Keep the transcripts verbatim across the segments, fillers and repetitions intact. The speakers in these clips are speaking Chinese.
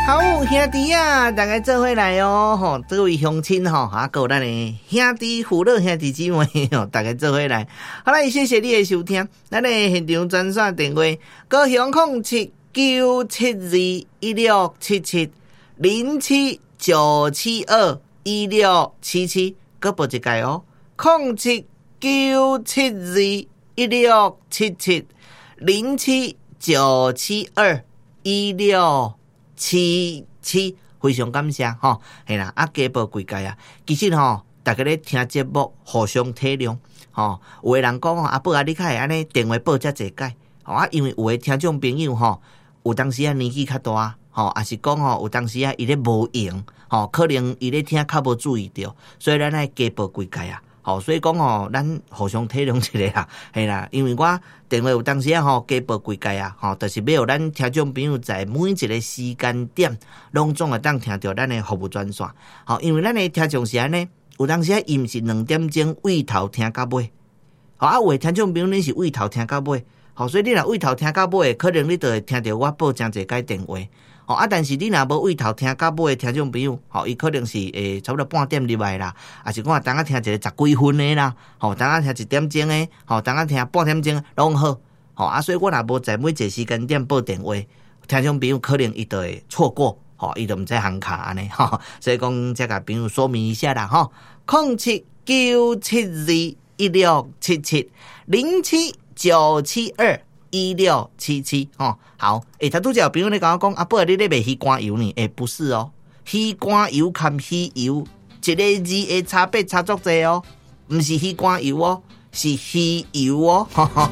好，兄弟啊，大家做伙来哦！吼，各位乡亲吼，啊，各位咱的兄弟、父老、兄弟姊妹吼，大家做伙来。好啦，谢谢你的收听。咱的现场专线电话：高雄空七九七二一六七七零七九七二一六七七，搁报一届哦。空七九七二一六七七零七九七二一六七七，非常感谢吼，系啦，啊加报几届啊。其实吼，大家咧听节目，互相体谅吼。有的人讲吼，阿伯啊，你较会安尼电话报遮济届吼啊，因为有的听众朋友吼，有当时啊年纪较大吼，也是讲吼，有当时啊伊咧无闲吼，可能伊咧听较无注意到，所以咱来加报几届啊。好，所以讲吼，咱互相体谅一下啦，系啦，因为我电话有当时啊吼加报几届啊，吼，就是要有咱听众朋友在每一个时间点，拢总会当听到咱的服务专线。好，因为咱的听众是安尼，有当时啊，伊毋是两点钟位头听到尾，好啊，有的听众朋友你是位头听到尾，好，所以你若位头听到尾，可能你就会听到我报真侪届电话。哦啊，但是你若无位头听到尾的听众朋友，吼，伊可能是诶差不多半点入来啦，啊是讲等下听一个十几分的啦，吼，等下听一点钟的，吼，等下听半点钟拢好，吼啊，所以我若无在每一个时间点报电话，听众朋友可能伊就会错过，吼，伊就毋知行卡安尼，吼，所以讲再甲朋友说明一下啦，吼，空七九七二一六七七零七九七二。一六七七哦，好，诶，他拄则有朋友咧甲我讲，啊，不然你咧卖鱼肝油呢？诶，不是哦，鱼肝油含鱼油，一个字的差别差足济哦，毋是鱼肝油哦，是鱼油哦。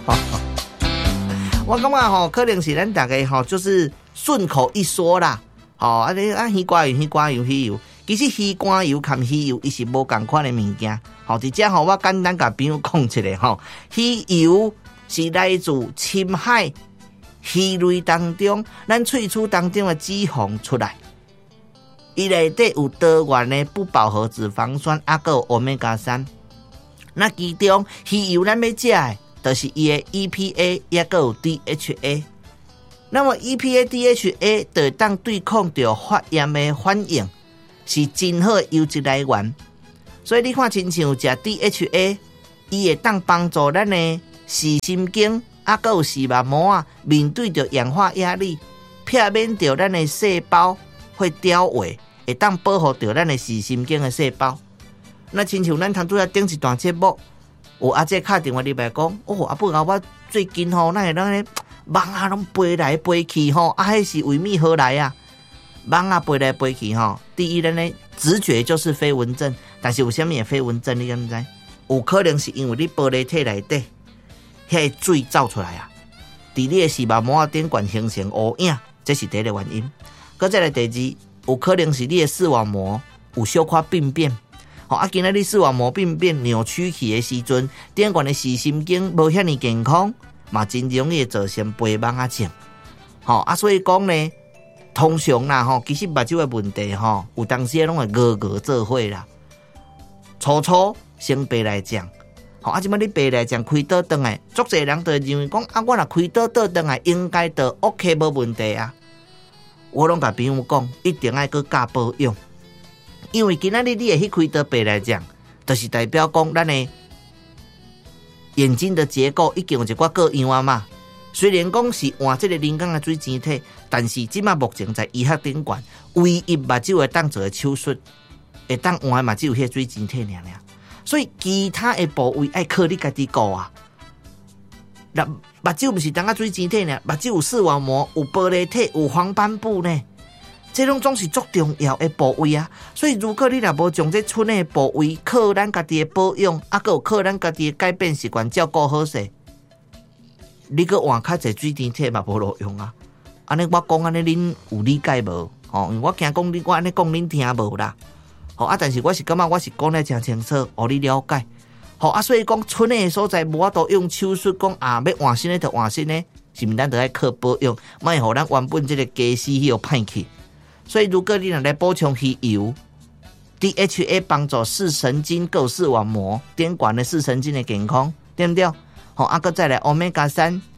我感觉吼，可能是咱大家吼，就是顺口一说啦，吼，啊你啊鱼肝油、鱼肝油、鱼油，其实鱼肝油含鱼油，伊是无共款的物件。好，伫遮吼，我简单甲朋友讲一下吼，鱼油是来自深海鱼类当中，咱萃取当中的脂肪出来，伊内底有多元的不饱和脂肪酸，还有 欧米伽三。那其中鱼油咱要食的，就是伊的 E P A， 也有 D H A。那么 E P A、D H A 就当对抗着发炎的反应，是真好的油脂来源。所以你看，亲像食 D H A， 伊会当帮助咱的视神经，啊，还有视网膜啊，面对着氧化压力，避免着咱的细胞会凋萎，会当保护着咱的视神经的细胞。那亲像咱头拄仔顶一段节目，有阿姐敲电话入来讲，哦，阿伯啊，我最近吼，那个咱咧蚊啊，拢飞来飞去吼，啊，迄是为咪何来啊？蚊啊，飞来飞去吼，第一咱咧直觉就是飞蚊症，但是有啥物嘢飞蚊症，你敢知？有可能是因为你玻璃体内底迄个水走出来啊，伫你的视网膜顶管形成乌影，这是第一个原因。搁再来第二，有可能是你的视网膜有小可病变。吼啊，今仔日视网膜病变扭曲去的时阵，顶管的视神经无遐尼健康，嘛真容易造成飞蚊啊症。吼啊，所以讲呢，通常啦吼，其实目睭的问题吼，有当时拢会鹅鹅做伙啦。初初先白来讲。好啊！即摆你白来讲开刀倒来，足侪人就认为讲啊，我若开刀倒倒来，应该就 OK 无问题啊。我拢甲朋友讲，一定爱去加保养，因为今仔日你会去开刀白来讲，就是代表讲咱的眼睛的结构已经有一寡个样啊嘛。虽然讲是换这个人工的水晶体，但是即摆目前在医学顶悬，唯一目睭会当做的手术，会当换的嘛只有迄水晶体尔尔。所以其他的部位爱靠你家己顾啊。那目睭不是当啊水晶体呢，目睭有视网膜、有玻璃体、有黄斑部呢，这种总是足重要的部位啊。所以如果你若无将这剩的部位靠咱家己的保养，啊，还有靠咱家己的改变习惯照顾好势，你搁换较侪水晶体嘛无路用啊。安尼我讲安尼恁有理解无？哦，因为我惊讲你我安尼讲恁听无啦。好啊，但是我是感觉我是讲得真清楚，互你了解。好啊，所以讲剩的所在无法度用手术讲啊，要换新的就换新的，是毋是咱就要靠保养，莫互咱原本这个基石迄个歹去。所以如果你若来补充鱼油 ，D H A 帮助视神经、够视网膜、点管的视神经的健康，对不对？好啊，搁再来 欧米伽三，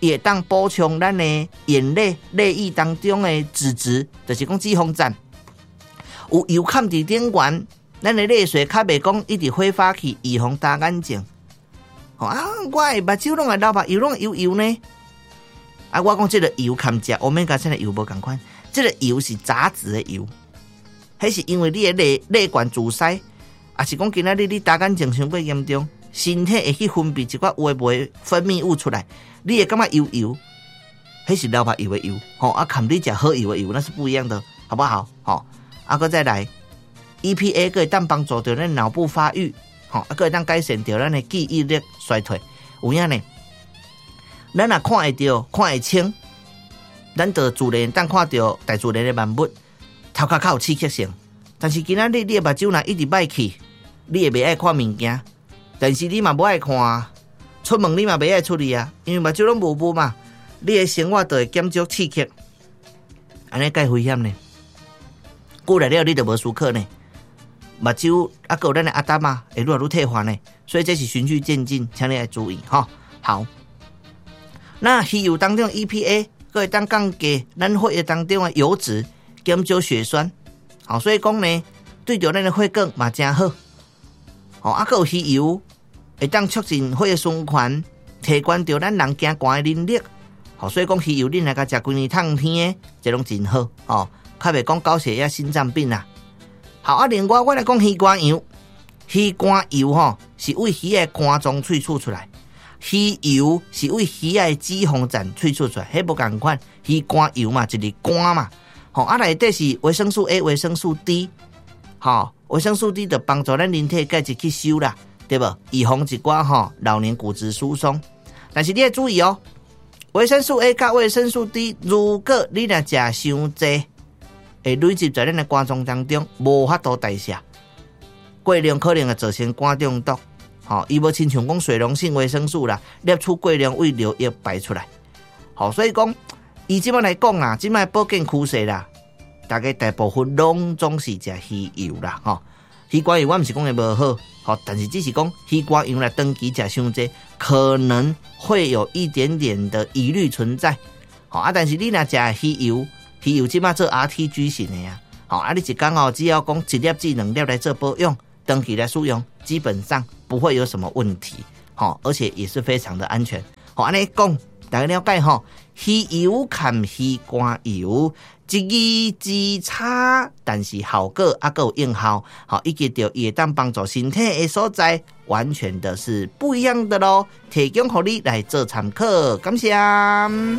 也当补充咱的眼泪泪液当中的脂质，就是讲脂肪赞。有油盖伫顶缘，咱的泪水较袂讲一直挥发去，预防大眼睛。哦啊，我的目睭拢会流白油，拢油油呢。啊，我讲这个油含食欧米伽三的油无共款，这个油是杂质的油，迄是因为你的泪泪管阻塞，啊是讲今仔日你大眼睛伤过严重，身体会去分泌一寡有的无分泌物出来，你会感觉油油，迄是流白油的油，吼、哦、啊，含你食好油的油那是不一样的，好不好？吼、哦，啊，搁再来 ，E P A 可以当帮助到咱脑部发育，吼、哦，啊，可以当改善到咱的记忆力衰退，有影呢？咱若看会到，看会清，咱就自然当看到大自然的万物，头壳较有刺激性。但是今仔日你的目睭若一直歹去，你也袂爱看物件，但是你嘛无爱看，出门你嘛袂爱出去啊，因为目睭拢无雾嘛，你的生活就会减少刺激，安尼介危险呢。过来了你就无思考呢，目睭啊，还有咱的阿达嘛，会愈来愈退化呢，所以这是循序渐进，请你来注意哈。好。那鱼油当中的 E P A 可以当降低咱血液当中的油脂，减少血栓。好，所以讲呢，对着咱的血管嘛真好。好，啊，还有鱼油会当促进血液循环，提高着咱人行寒的能力。好，所以讲鱼油恁来甲食几年烫天的，这拢真好。哦，较袂讲高血压、心脏病啊。好啊，另外我来讲鱼肝油，鱼肝油吼是为鱼的肝脏萃取出来。鱼油是为鱼的脂肪赞萃取出来，迄无共款。鱼肝油嘛，就是肝嘛。吼、哦，啊内底是维生素 A、维生素 D， 吼、哦，维生素 D 就帮助咱人体钙质吸收啦，对无？预防一寡吼老年骨质疏松。但是你要注意哦，维生素 A 甲维生素 D， 如果你若食伤济，会累积在咱的肝脏当中，无法度代谢，过量可能会造成肝中毒。好，伊无亲像讲水溶性维生素啦，摄取过量为流液排出来。好，所以讲，以即摆来讲啊，即摆保健趋势啦，大概大部分拢总是食鱼油啦，吼、哦。鱼肝油我毋是讲的无好，好，但是只是讲鱼肝油来长期食伤济，可能会有一点点的疑虑存在。好啊，但是你若食鱼油，鱼油即摆做 R T G 型的呀，好啊，你一工哦，只要讲一粒至两粒来做保养。长期来使用，基本上不会有什么问题，好，而且也是非常的安全。好，安尼讲，大家了解吼，鱼油含鱼肝油，一字之差，但是效果还够有效，好，以及着也当帮助身体的所在，完全的是不一样的咯。提供给你来做参考，感谢。